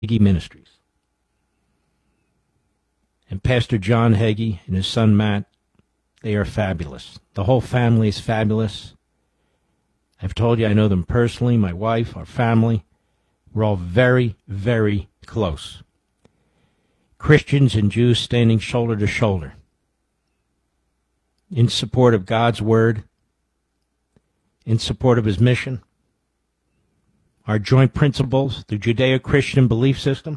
Hagee Ministries. And Pastor John Hagee and his son Matt, they are fabulous. The whole family is fabulous. I've told you I know them personally, my wife, our family. We're all very, very close. Christians and Jews standing shoulder to shoulder in support of God's word, in support of his mission, our joint principles, the Judeo-Christian belief system.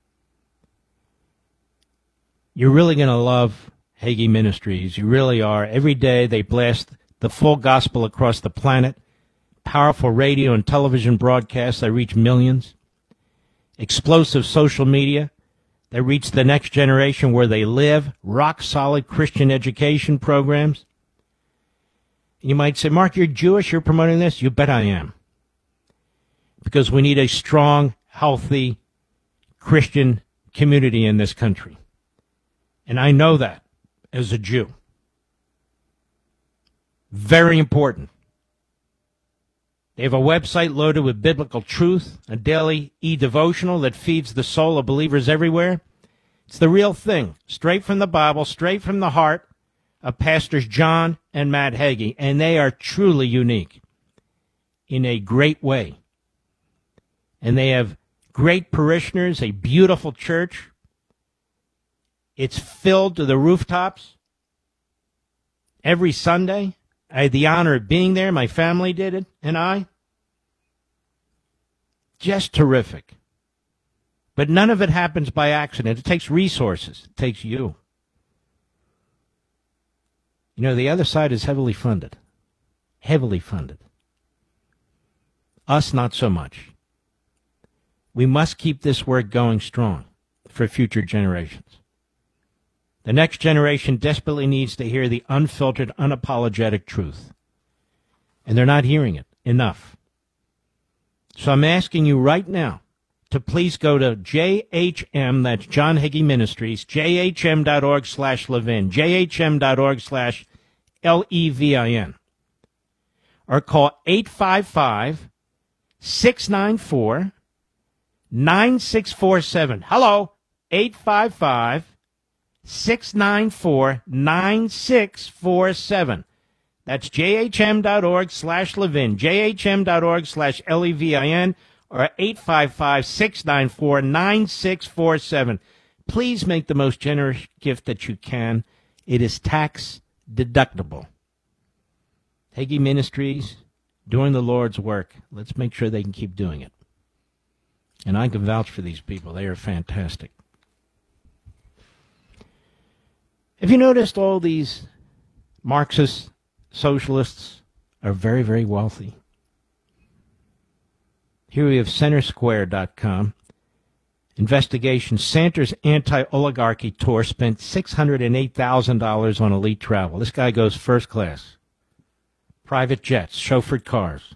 You're really going to love Hagee Ministries. You really are. Every day they blast the full gospel across the planet. Powerful radio and television broadcasts that reach millions. Explosive social media that reach the next generation where they live. Rock-solid Christian education programs. You might say, Mark, you're Jewish, you're promoting this? You bet I am. Because we need a strong, healthy Christian community in this country. And I know that as a Jew. Very important. They have a website loaded with biblical truth, a daily e-devotional that feeds the soul of believers everywhere. It's the real thing, straight from the Bible, straight from the heart of Pastors John and Matt Hagee, and they are truly unique in a great way. And they have great parishioners, a beautiful church. It's filled to the rooftops every Sunday. I had the honor of being there. My family did it, and I. Just terrific. But none of it happens by accident. It takes resources. It takes you. You know, the other side is heavily funded. Heavily funded. Us, not so much. We must keep this work going strong for future generations. The next generation desperately needs to hear the unfiltered, unapologetic truth. And they're not hearing it enough. So I'm asking you right now to please go to JHM, that's John Hagee Ministries, jhm.org/Levin, jhm.org/Levin, or call 855-694-9647. Hello, 855-694-9647. That's jhm.org/Levin, jhm.org/Levin, or 855-694-9647. Please make the most generous gift that you can. It is tax deductible. Hagee Ministries, doing the Lord's work. Let's make sure they can keep doing it. And I can vouch for these people. They are fantastic. Have you noticed all these Marxist socialists are very, very wealthy? Here we have Centersquare.com. Investigation. Sanders' anti-oligarchy tour spent $608,000 on elite travel. This guy goes first class. Private jets, chauffeured cars.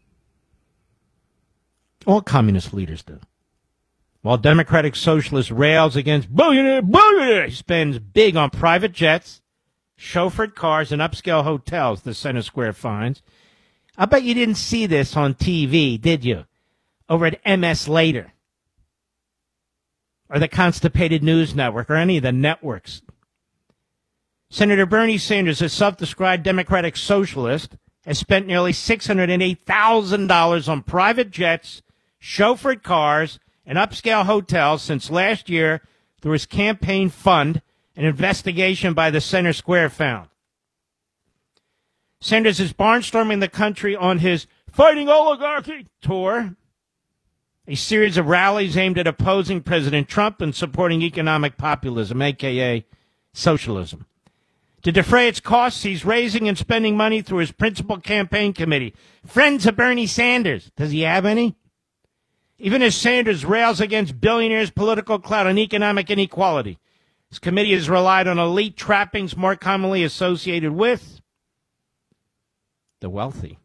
All communist leaders do. While Democratic Socialist rails against billionaire, he spends big on private jets, chauffeured cars, and upscale hotels, the Center Square finds. I bet you didn't see this on TV, did you? Over at MS Later, or the Constipated News Network, or any of the networks. Senator Bernie Sanders, a self-described Democratic Socialist, has spent nearly $608,000 on private jets, chauffeured cars, and upscale hotels since last year through his campaign fund, an investigation by the Center Square found. Sanders is barnstorming the country on his Fighting Oligarchy tour, a series of rallies aimed at opposing President Trump and supporting economic populism, a.k.a. socialism. To defray its costs, he's raising and spending money through his principal campaign committee, Friends of Bernie Sanders. Does he have any? Even as Sanders rails against billionaires' political clout and economic inequality, his committee has relied on elite trappings more commonly associated with the wealthy.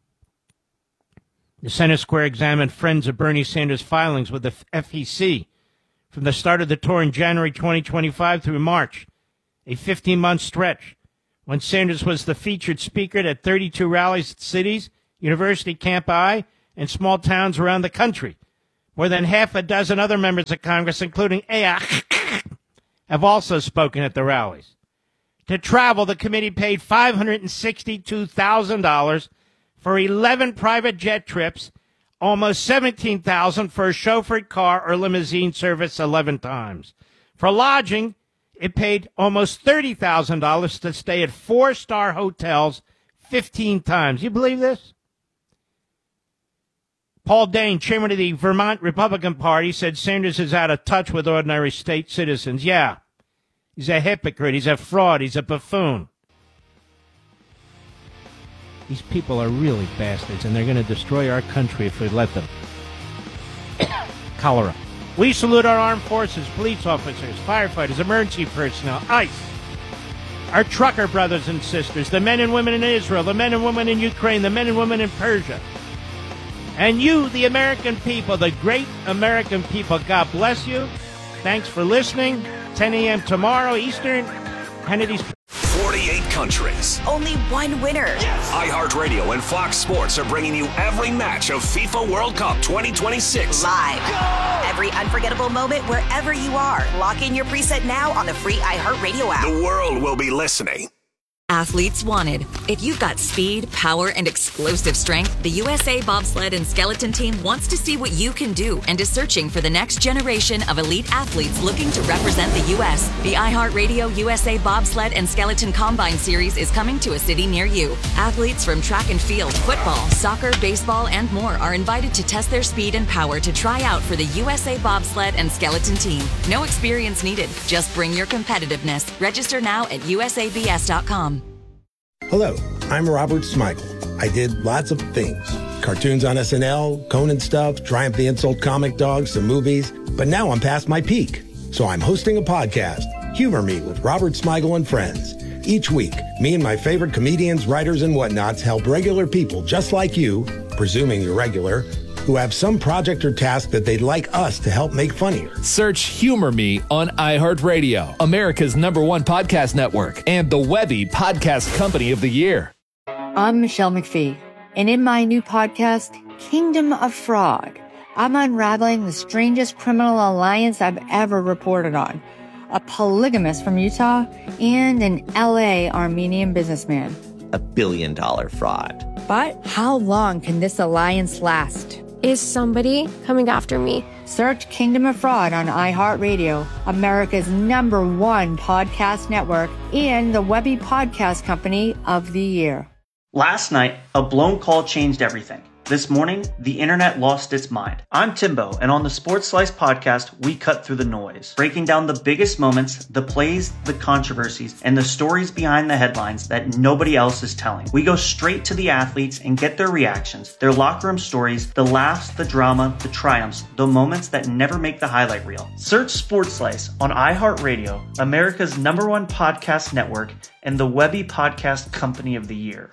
The Center Square examined Friends of Bernie Sanders' filings with the FEC from the start of the tour in January 2025 through March, a 15-month stretch, when Sanders was the featured speaker at 32 rallies at cities, university campi, and small towns around the country, More than half a dozen other members of Congress, including Ayah, have also spoken at the rallies. To travel, the committee paid $562,000 for 11 private jet trips, almost $17,000 for a chauffeured car or limousine service 11 times. For lodging, it paid almost $30,000 to stay at 4-star hotels 15 times. You believe this? Paul Dane, chairman of the Vermont Republican Party, said Sanders is out of touch with ordinary state citizens. Yeah, he's a hypocrite. He's a fraud. He's a buffoon. These people are really bastards, and they're going to destroy our country if we let them. Cholera. We salute our armed forces, police officers, firefighters, emergency personnel, ICE, our trucker brothers and sisters, the men and women in Israel, the men and women in Ukraine, the men and women in Persia. And you, the American people, the great American people, God bless you. Thanks for listening. 10 a.m. tomorrow, Eastern, Hannity's. 48 countries. Only one winner. Yes. iHeartRadio and Fox Sports are bringing you every match of FIFA World Cup 2026. Live. Go! Every unforgettable moment wherever you are. Lock in your preset now on the free iHeartRadio app. The world will be listening. Athletes wanted. If you've got speed, power, and explosive strength, the USA Bobsled and Skeleton Team wants to see what you can do and is searching for the next generation of elite athletes looking to represent the U.S. The iHeartRadio USA Bobsled and Skeleton Combine Series is coming to a city near you. Athletes from track and field, football, soccer, baseball, and more are invited to test their speed and power to try out for the USA Bobsled and Skeleton Team. No experience needed. Just bring your competitiveness. Register now at usabs.com. Hello, I'm Robert Smigel. I did lots of things. Cartoons on SNL, Conan stuff, Triumph the Insult comic dogs, some movies. But now I'm past my peak. So I'm hosting a podcast, Humor Me with Robert Smigel and Friends. Each week, me and my favorite comedians, writers, and whatnots help regular people just like you, presuming you're regular, who have some project or task that they'd like us to help make funnier. Search Humor Me on iHeartRadio, America's #1 podcast network, and the Webby Podcast Company of the Year. I'm Michelle McPhee, and in my new podcast, Kingdom of Fraud, I'm unraveling the strangest criminal alliance I've ever reported on. A polygamist from Utah and an LA Armenian businessman. $1 billion fraud. But how long can this alliance last? Is somebody coming after me? Search Kingdom of Fraud on iHeartRadio, America's #1 podcast network, and the Webby Podcast Company of the Year. Last night, a blown call changed everything. This morning, the internet lost its mind. I'm Timbo, and on the Sports Slice podcast, we cut through the noise, breaking down the biggest moments, the plays, the controversies, and the stories behind the headlines that nobody else is telling. We go straight to the athletes and get their reactions, their locker room stories, the laughs, the drama, the triumphs, the moments that never make the highlight reel. Search Sports Slice on iHeartRadio, America's #1 podcast network, and the Webby Podcast Company of the Year.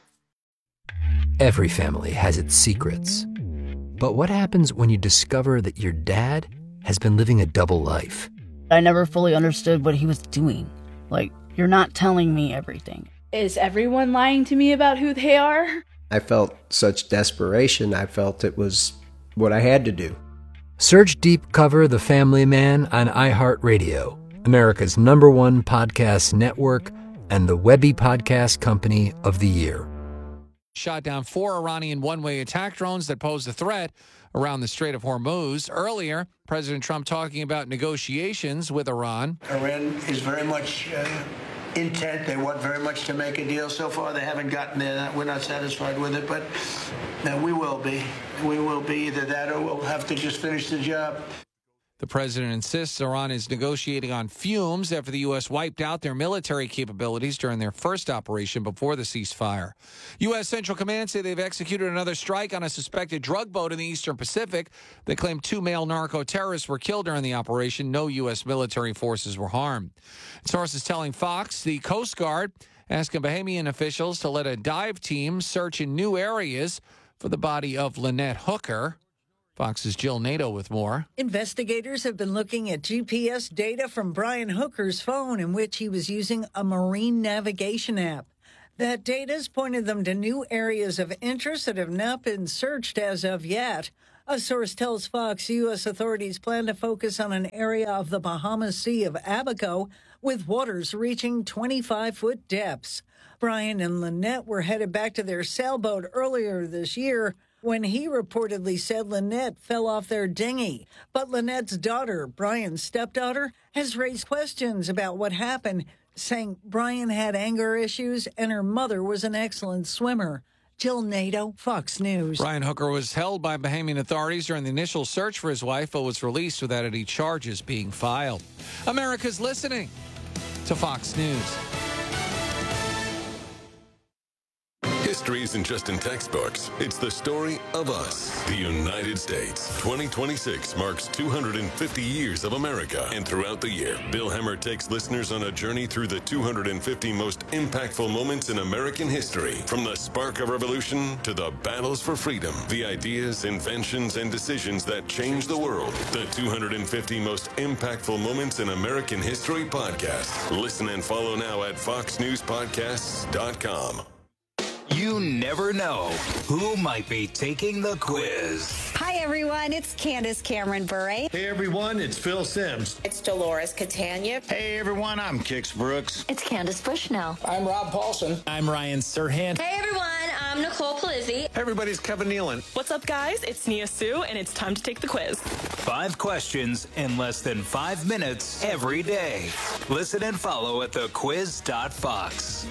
Every family has its secrets. But what happens when you discover that your dad has been living a double life? I never fully understood what he was doing. Like, you're not telling me everything. Is everyone lying to me about who they are? I felt such desperation. I felt it was what I had to do. Search Deep Cover The Family Man on iHeartRadio, America's #1 podcast network, and the Webby Podcast Company of the Year. Shot down 4 Iranian one-way attack drones that posed a threat around the Strait of Hormuz. Earlier, President Trump talking about negotiations with Iran. Iran is very much intent. They want very much to make a deal. So far, they haven't gotten there. We're not satisfied with it, but we will be. We will be either that or we'll have to just finish the job. The president insists Iran is negotiating on fumes after the U.S. wiped out their military capabilities during their first operation before the ceasefire. U.S. Central Command say they've executed another strike on a suspected drug boat in the Eastern Pacific. They claim 2 male narco-terrorists were killed during the operation. No U.S. military forces were harmed. Sources telling Fox the Coast Guard asking Bahamian officials to let a dive team search in new areas for the body of Lynette Hooker. Fox's Jill Nato with more. Investigators have been looking at GPS data from Brian Hooker's phone in which he was using a marine navigation app. That data's pointed them to new areas of interest that have not been searched as of yet. A source tells Fox U.S. authorities plan to focus on an area of the Bahamas Sea of Abaco with waters reaching 25-foot depths. Brian and Lynette were headed back to their sailboat earlier this year when he reportedly said Lynette fell off their dinghy. But Lynette's daughter, Brian's stepdaughter, has raised questions about what happened, saying Brian had anger issues and her mother was an excellent swimmer. Jill Nato, Fox News. Brian Hooker was held by Bahamian authorities during the initial search for his wife, but was released without any charges being filed. America's listening to Fox News. History isn't just in textbooks. It's the story of us, the United States. 2026 marks 250 years of America. And throughout the year, Bill Hemmer takes listeners on a journey through the 250 most impactful moments in American history. From the spark of revolution to the battles for freedom, the ideas, inventions, and decisions that changed the world. The 250 most impactful moments in American history podcast. Listen and follow now at foxnewspodcasts.com. You never know who might be taking the quiz. Hi, everyone. It's Candace Cameron Bure. Hey, everyone. It's Phil Sims. It's Dolores Catania. Hey, everyone. I'm Kix Brooks. It's Candace Bushnell. I'm Rob Paulson. I'm Ryan Serhant. Hey, everyone. I'm Nicole Palizzi. Hey, everybody. It's Kevin Nealon. What's up, guys? It's Nia Sue, and it's time to take the quiz. 5 questions in less than 5 minutes every day. Listen and follow at thequiz.fox.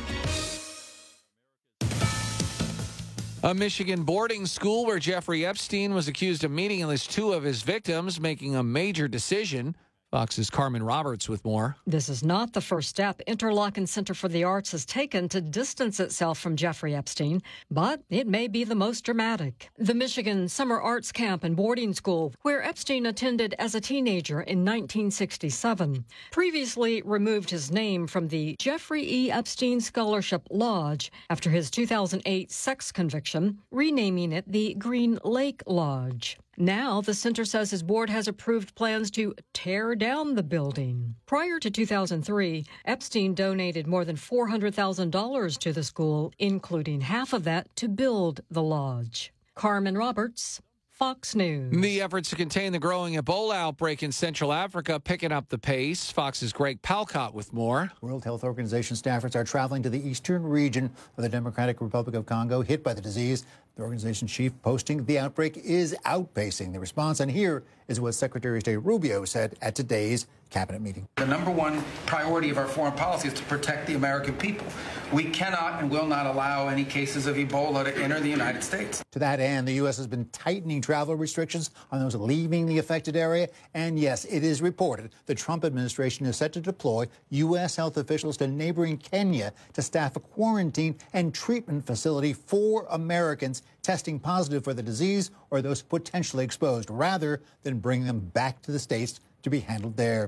A Michigan boarding school where Jeffrey Epstein was accused of meeting at least 2 of his victims, making a major decision. Fox's Carmen Roberts with more. This is not the first step Interlochen Center for the Arts has taken to distance itself from Jeffrey Epstein, but it may be the most dramatic. The Michigan Summer Arts Camp and Boarding School, where Epstein attended as a teenager in 1967, previously removed his name from the Jeffrey E. Epstein Scholarship Lodge after his 2008 sex conviction, renaming it the Green Lake Lodge. Now, the center says his board has approved plans to tear down the building. Prior to 2003, Epstein donated more than $400,000 to the school, including half of that to build the lodge. Carmen Roberts, Fox News. The efforts to contain the growing Ebola outbreak in Central Africa picking up the pace. Fox's Greg Palcott with more. World Health Organization staffers are traveling to the eastern region of the Democratic Republic of Congo hit by the disease. The organization's chief posting the outbreak is outpacing the response. And here is what Secretary of State Rubio said at today's cabinet meeting. The number one priority of our foreign policy is to protect the American people. We cannot and will not allow any cases of Ebola to enter the United States. To that end, the U.S. has been tightening travel restrictions on those leaving the affected area. And yes, it is reported the Trump administration is set to deploy U.S. health officials to neighboring Kenya to staff a quarantine and treatment facility for Americans testing positive for the disease or those potentially exposed, rather than bring them back to the States to be handled there.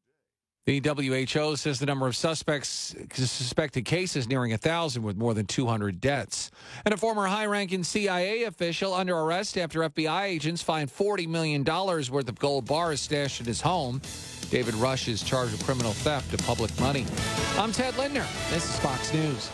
The WHO says the number of suspected cases nearing 1,000 with more than 200 deaths. And a former high-ranking CIA official under arrest after FBI agents find $40 million worth of gold bars stashed in his home. David Rush is charged with criminal theft of public money. I'm Ted Lindner. This is Fox News.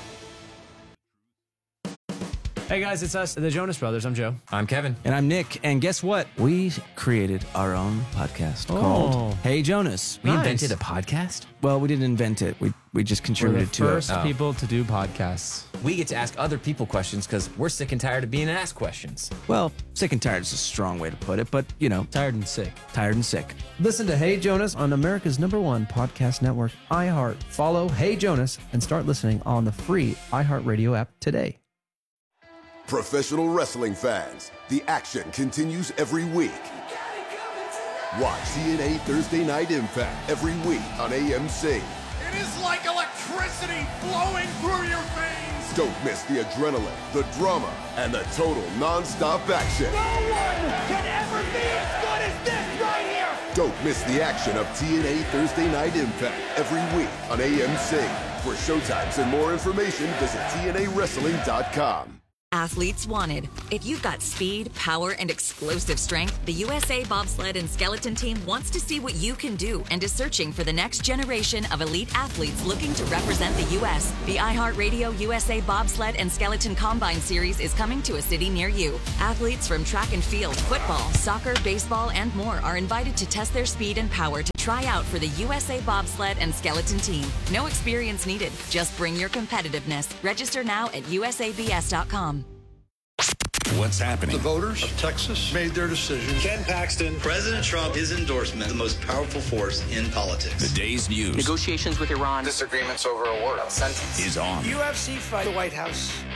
Hey guys, it's us, the Jonas Brothers. I'm Joe. I'm Kevin. And I'm Nick. And guess what? We created our own podcast called Hey Jonas. We invented a podcast? Well, we didn't invent it. We just contributed to it. We're the first people to do podcasts. We get to ask other people questions because we're sick and tired of being asked questions. Well, sick and tired is a strong way to put it, but, you know. Tired and sick. Tired and sick. Listen to Hey Jonas on America's #1 podcast network, iHeart. Follow Hey Jonas and start listening on the free iHeartRadio app today. Professional wrestling fans, the action continues every week. Watch TNA Thursday Night Impact every week on AMC. It is like electricity flowing through your veins. Don't miss the adrenaline, the drama, and the total non-stop action. No one can ever be as good as this right here. Don't miss the action of TNA Thursday Night Impact every week on AMC. For showtimes and more information, visit TNAWrestling.com. Athletes wanted. If you've got speed, power, and explosive strength, the USA Bobsled and Skeleton Team wants to see what you can do and is searching for the next generation of elite athletes looking to represent the U.S. The iHeartRadio USA Bobsled and Skeleton Combine Series is coming to a city near you. Athletes from track and field, football, soccer, baseball, and more are invited to test their speed and power to try out for the USA Bobsled and Skeleton Team. No experience needed. Just bring your competitiveness. Register now at usabs.com. What's happening? The voters of Texas made their decision. Ken Paxton. President Trump, his endorsement, the most powerful force in politics. The day's news. Negotiations with Iran. Disagreements over a word. Is on. UFC fight. The White House